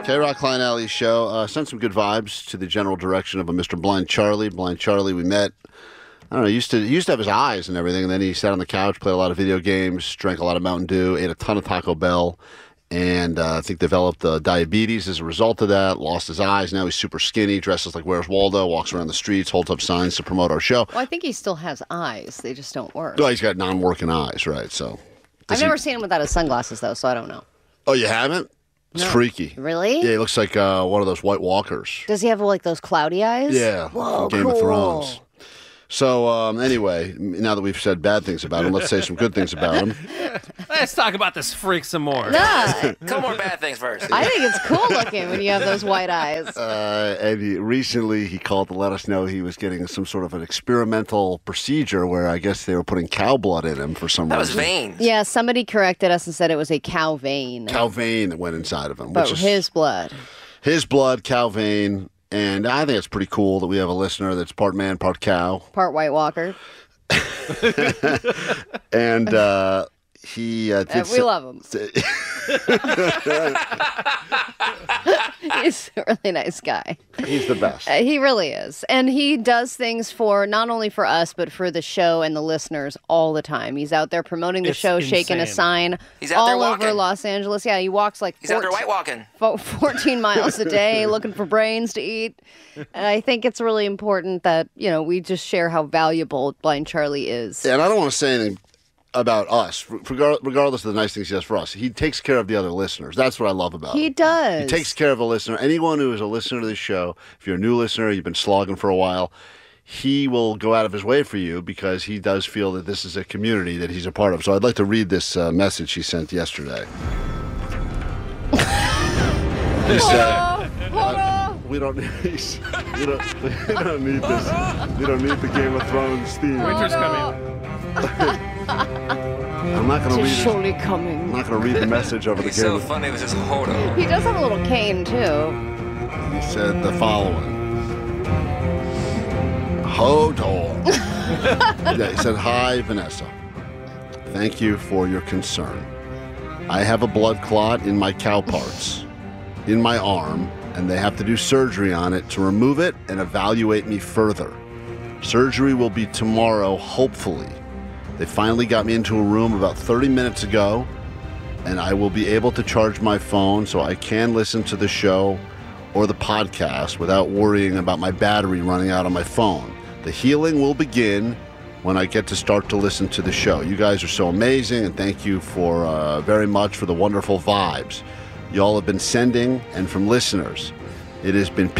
K-Rock Klein Alley Show. Sent some good vibes to the general direction of a Mr. Blind Charlie. Blind Charlie, we met. I don't know, he used to have his eyes and everything, and then he sat on the couch, played a lot of video games, drank a lot of Mountain Dew, ate a ton of Taco Bell, and I think developed diabetes as a result of that, lost his eyes. Now he's super skinny, dresses like Where's Waldo, walks around the streets, holds up signs to promote our show. Well, I think he still has eyes. They just don't work. Oh, he's got non-working eyes, right? So I've never seen him without his sunglasses, though, so I don't know. Oh, you haven't? It's freaky. Really? Yeah, he looks like one of those White Walkers. Does he have, like, those cloudy eyes? Yeah, Whoa, from Game of cool. Thrones. So, anyway, now that we've said bad things about him, let's say some good things about him. Let's talk about this freak some more. Nah, Couple more bad things first. I think it's cool looking when you have those white eyes. And recently he called to let us know he was getting some sort of an experimental procedure where I guess they were putting cow blood in him for some That was reason. veins. Yeah, somebody corrected us and said it was a cow vein. Cow vein that went inside of him. But which is his blood. his blood, cow vein. And I think it's pretty cool that we have a listener that's part man, part cow. Part White Walker. And he did We love him. He's a really nice guy. He's the best. He really is. And he does things for not only for us, but for the show and the listeners all the time. He's out there promoting the It's show, shaking a insane. sign He's out there all over walking. Los Angeles. Yeah, he walks like He's out there white walking. 14 miles a day looking for brains to eat. And I think it's really important that, we just share how valuable Blind Charlie is. And I don't want to say anything about us, regardless of the nice things he does for us. He takes care of the other listeners. That's what I love about him. He does. He takes care of a listener. Anyone who is a listener to this show, if you're a new listener, you've been slogging for a while, he will go out of his way for you because he does feel that this is a community that he's a part of. So I'd like to read this message he sent yesterday. He said, we don't need this. We don't need the Game of Thrones theme. Winter's coming. I'm not going to It's read it. surely coming. I'm not going to read the message over the He's so Game funny. It was just hold on. He does have a little cane, too. He said the following. Hold on. Yeah, he said, hi, Vanessa. Thank you for your concern. I have a blood clot in my cow parts, in my arm, and they have to do surgery on it to remove it and evaluate me further. Surgery will be tomorrow, hopefully. They finally got me into a room about 30 minutes ago, and I will be able to charge my phone so I can listen to the show or the podcast without worrying about my battery running out on my phone. The healing will begin when I get to start to listen to the show. You guys are so amazing, and thank you for very much for the wonderful vibes y'all have been sending and from listeners. It has been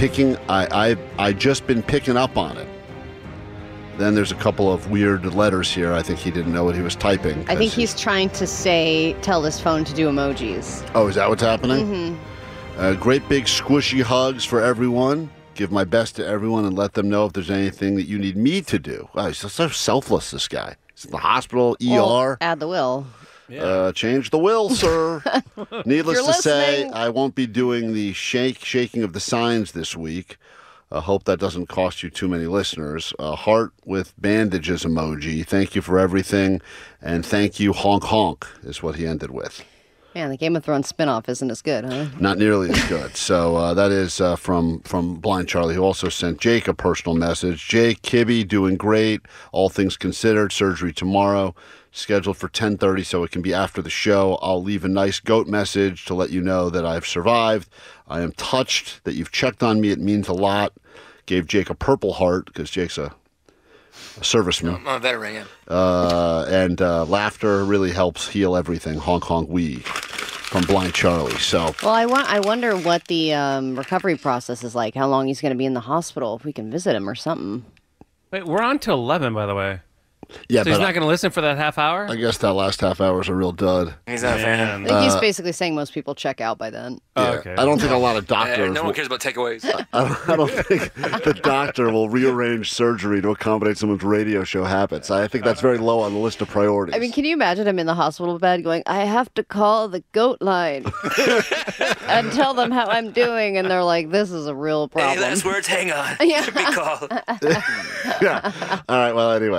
I just been picking up on it. Then there's a couple of weird letters here. I think he didn't know what he was typing. I think he's trying to tell this phone to do emojis. Oh, is that what's happening? Mm-hmm. Great big squishy hugs for everyone. Give my best to everyone and let them know if there's anything that you need me to do. Wow, he's so selfless, this guy. He's in the hospital, ER. Add the will. Change the will, sir. Needless You're to say, listening. I won't be doing the shaking of the signs this week. I hope that doesn't cost you too many listeners. Heart with bandages emoji. Thank you for everything. And thank you, honk honk, is what he ended with. Man, the Game of Thrones spinoff isn't as good, huh? Not nearly as good. So that is from Blind Charlie, who also sent Jake a personal message. Jake, Kibby, doing great. All things considered, surgery tomorrow. Scheduled for 10:30, so it can be after the show. I'll leave a nice goat message to let you know that I've survived. I am touched that you've checked on me. It means a lot. Gave Jake a purple heart because Jake's a serviceman. I'm a veteran. And laughter really helps heal everything. Honk honk wee from Blind Charlie. So Well, I wonder what the recovery process is like. How long he's going to be in the hospital? If we can visit him or something. Wait, we're on till 11, by the way. yeah, So he's but not going to listen for that half hour? I guess that last half hour is a real dud. He's not a fan. I think he's basically saying most people check out by then. Oh, Yeah, okay. I don't think a lot of doctors. No one cares about takeaways. I don't think the doctor will rearrange surgery to accommodate someone's radio show habits. I think that's very low on the list of priorities. I mean, can you imagine him in the hospital bed going, I have to call the goat line and tell them how I'm doing. And they're like, this is a real Any problem. last words? Hang on. Yeah. Should be called. yeah. All right. Well, anyway, continue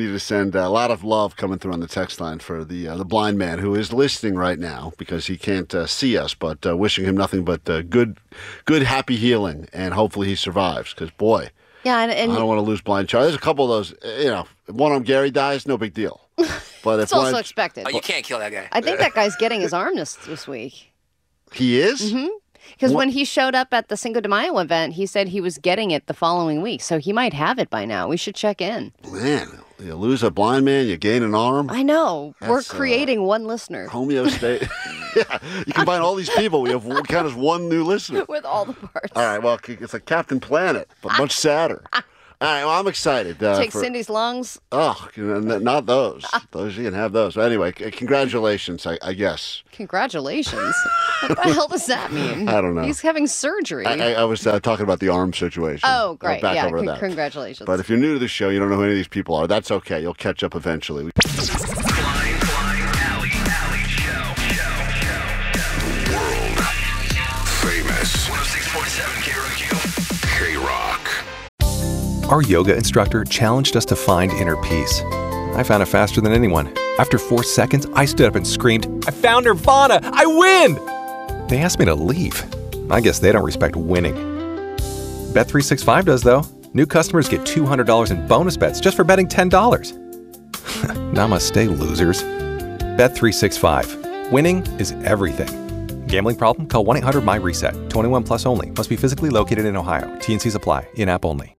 continue to send a lot of love coming through on the text line for the blind man who is listening right now because he can't see us, but wishing him nothing but good, happy healing, and hopefully he survives because, boy, Yeah, and I don't want to lose Blind Charlie. There's a couple of those, one of them, Gary dies, no big deal. But it's also expected. Oh, you can't kill that guy. I think that guy's getting his arm this week. He is? Mm-hmm. Because when he showed up at the Cinco de Mayo event, he said he was getting it the following week. So he might have it by now. We should check in. Man, you lose a blind man, you gain an arm. I know. We're That's, creating one lister. Homeostate. Yeah, you combine all these people, we count as one new listener. With all the parts. All right, well, it's like Captain Planet, but much sadder. All right, well, I'm excited. Take Cindy's lungs. Oh, not those. Those you can have those. But anyway, congratulations, I guess. Congratulations. What the hell does that mean? I don't know. He's having surgery. I was talking about the arm situation. Oh, great. Back Yeah, over that. congratulations. But if you're new to the show, you don't know who any of these people are, that's okay. You'll catch up eventually. Blind Alley Show. World famous. 106.7 KROQ. K-Rock. Our yoga instructor challenged us to find inner peace. I found it faster than anyone. After 4 seconds, I stood up and screamed, "I found Nirvana! I win!" They asked me to leave. I guess they don't respect winning. Bet365 does, though. New customers get $200 in bonus bets just for betting $10. Namaste, losers. Bet365. Winning is everything. Gambling problem? Call 1-800-MY-RESET. 21 plus only. Must be physically located in Ohio. T&Cs apply. In-app only.